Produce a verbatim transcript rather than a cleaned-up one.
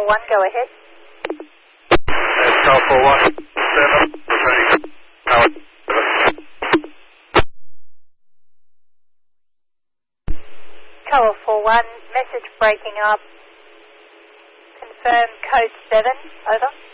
one, go ahead. Uh, Tower four one seven, returning Tower seven. Tower four one, message breaking up. Confirm code seven, over.